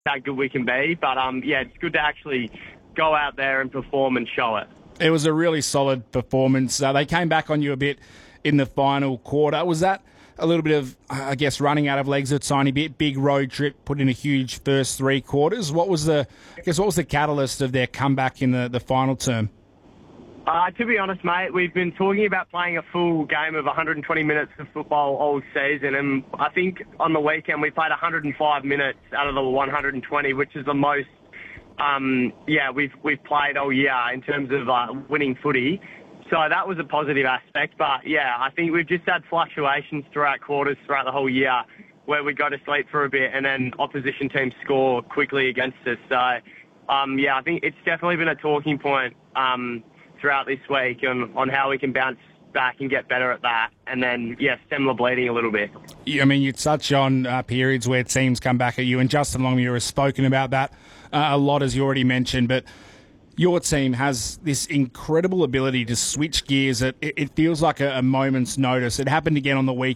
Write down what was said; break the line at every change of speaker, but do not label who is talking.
how good we can be. But, yeah, it's good to actually go out there and perform and show it.
It was a really solid performance. They came back on you a bit in the final quarter. Was that a little bit of, I guess, running out of legs a tiny bit, big road trip, put in a huge first three quarters? What was the catalyst of their comeback in the final term?
To be honest, mate, we've been talking about playing a full game of 120 minutes of football all season, and I think on the weekend we played 105 minutes out of the 120, which is the most we've played all year in terms of winning footy. So that was a positive aspect. But, yeah, I think we've just had fluctuations throughout quarters throughout the whole year where we go to sleep for a bit and then opposition teams score quickly against us. So, I think it's definitely been a talking point throughout this week on how we can bounce back and get better at that, and then, stem the bleeding a little bit.
I mean, you touch on periods where teams come back at you, and Justin Longmuir has spoken about that a lot, as you already mentioned, but your team has this incredible ability to switch gears. It feels like a moment's notice. It happened again on the weekend.